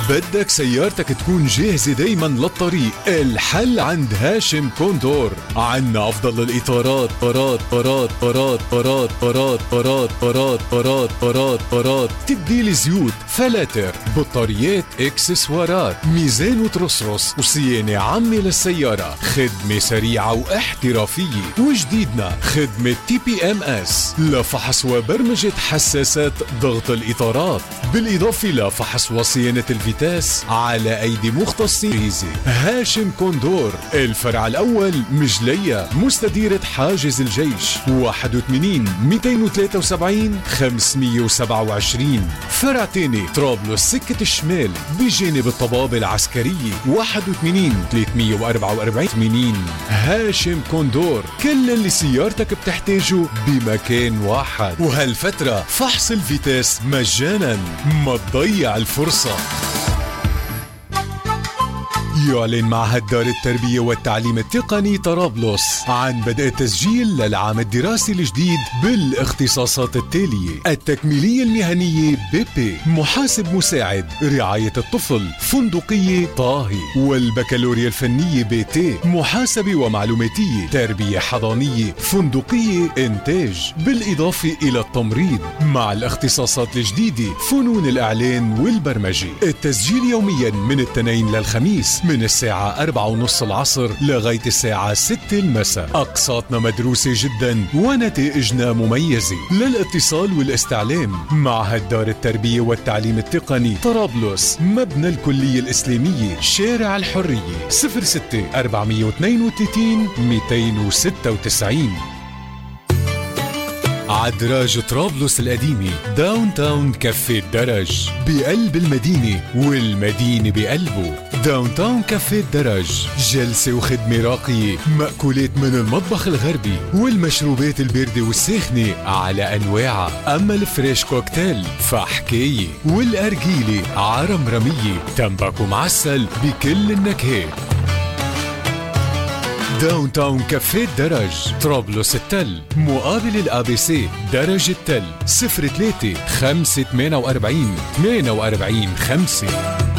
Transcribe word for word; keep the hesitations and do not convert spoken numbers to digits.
بدك سيارتك تكون جاهزة دايما للطريق؟ الحل عند هاشم كوندور. عنا أفضل الإطارات، طارات طارات طارات طارات طارات طارات طارات طارات طارات طارات تبديل زيوت، فلاتر، بطاريات، إكسسوارات، ميزان وترصرص، وصيانة عامة للسيارة، خدمة سريعة واحترافية. وجديدنا خدمة تي بي ام اس لفحص وبرمجة حساسات ضغط الإطارات، بالإضافة لفحص وصيانة الفيتاس على أيدي مختصين. هاشم كوندور، الفرع الأول مجلية، مستديرة حاجز الجيش، واحد وثمانين مئتين وثلاثة وسبعين خمسمئة وسبعة وعشرين. فرع تاني طرابلس سكة الشمال بجانب الطبابة العسكرية، واحد وثمانين ثلاثمئة وأربعة وأربعين ثمانين. هاشم كوندور، كل اللي سيارتك بتحتاجه بمكان واحد. وهالفترة فحص الفيتاس مجانا، ما تضيع الفرصة. يعلن معهد دار التربية والتعليم التقني طرابلس عن بدء التسجيل للعام الدراسي الجديد بالاختصاصات التالية: التكميلية المهنية بي بي، محاسب مساعد، رعاية الطفل، فندقية طاهي، والبكالوريا الفنية بي تي، محاسبة ومعلوماتية، تربية حضانية، فندقية، إنتاج، بالإضافة إلى التمريض. مع الاختصاصات الجديدة فنون الإعلان والبرمجة. التسجيل يوميا من الاثنين للخميس من الساعة أربعة ونص العصر لغاية الساعة ستة المساء. أقساطنا مدروسة جدا ونتائجنا مميزة. للاتصال والاستعلام: معهد دار التربية والتعليم التقني طرابلس، مبنى الكلية الإسلامية، شارع الحرية، صفر ستة أربعمئة واثنين وثلاثين مئتين وستة وتسعين. عدراج طرابلس القديمة، داون تاون كافيه الدرج، بقلب المدينة والمدينة بقلبه. داون تاون كافيه الدرج، جلسة وخدمة راقية، مأكولات من المطبخ الغربي، والمشروبات الباردة والساخنة على أنواعها. أما الفريش كوكتيل فحكاية، والأرجيلة عرمرمية، تمباكو معسل بكل النكهات. داون تاون كافيه الدرج، طرابلس التل، مقابل الأ بي سي، درج التل، صفر ثلاثة خمسة ثمانية أربعة ثمانية أربعة خمسة.